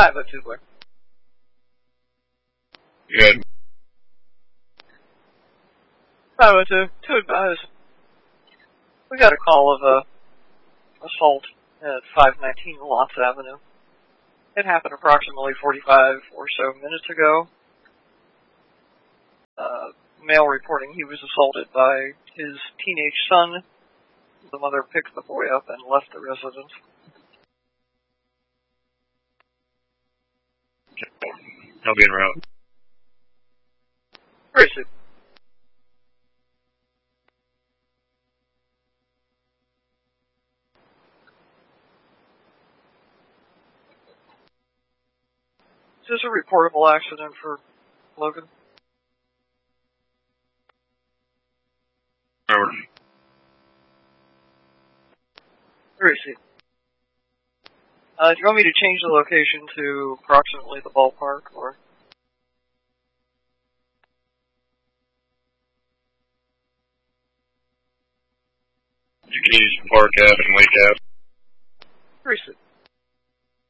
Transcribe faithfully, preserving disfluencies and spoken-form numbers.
five oh two, Blair. Good. five oh two, to advise. We got a call of a assault at five nineteen Lots Avenue. It happened approximately forty-five or so minutes ago. Uh, male reporting he was assaulted by his teenage son. The mother picked the boy up and left the residence. I'll be en route. Very soon. Is this a reportable accident for Logan? Over. Very soon. Uh, do you want me to change the location to approximately the ballpark, or? You can use Park Ave and Lake Ave. Very soon.